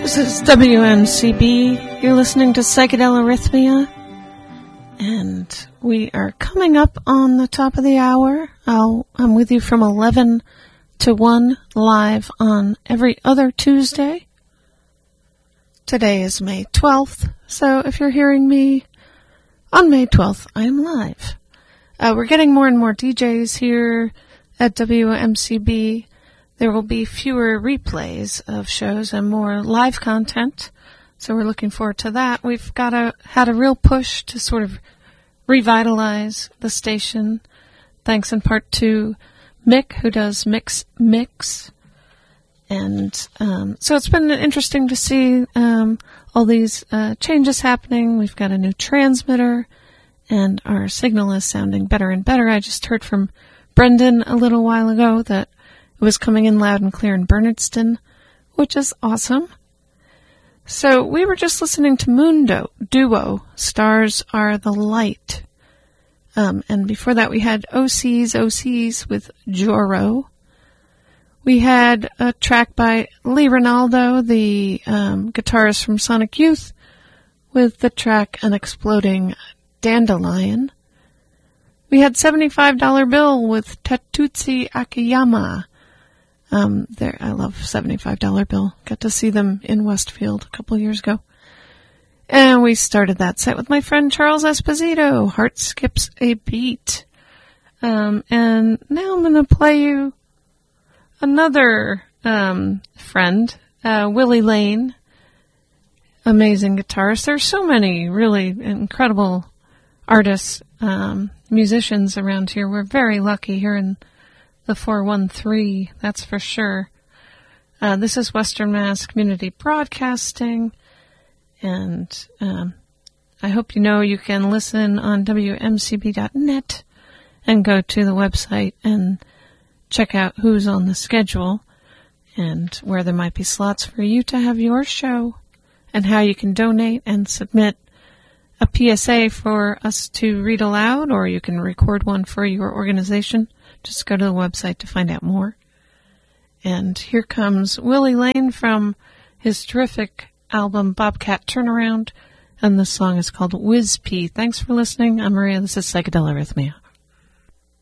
This is WMCB. You're listening to Psychedelarrhythmia, and we are coming up on the top of the hour. I'm with you from 11 to 1 live on every other Tuesday. Today is May 12th, so if you're hearing me on May 12th, I am live. We're getting more and more DJs here at WMCB. There will be fewer replays of shows and more live content, so we're looking forward to that. We've had a real push to sort of revitalize the station, thanks in part to Mick, who does Mix. And so it's been interesting to see all these changes happening. We've got a new transmitter, and our signal is sounding better and better. I just heard from Brendan a little while ago that it was coming in loud and clear in Bernardston, which is awesome. So we were just listening to Mundo Duo, Stars Are the Light. And before that we had OCs with Joro. We had a track by Lee Ronaldo, the guitarist from Sonic Youth, with the track An Exploding Dandelion. We had $75 Bill with Tetsuya Akiyama. I love $75 Bill. Got to see them in Westfield a couple years ago. And we started that set with my friend Charles Esposito, Heart Skips a Beat. And now I'm going to play you another friend, Willie Lane, amazing guitarist. There's so many really incredible artists, musicians around here. We're very lucky here in the 413, that's for sure. This is Western Mass Community Broadcasting, and I hope you know you can listen on WMCB.net and go to the website and check out who's on the schedule and where there might be slots for you to have your show, and how you can donate and submit a PSA for us to read aloud, or you can record one for your organization. Just go to the website to find out more. And here comes Willie Lane from his terrific album Bobcat Turnaround, and the song is called Whiz Pea. Thanks for listening. I'm Maria. This is Psychedelarrhythmia.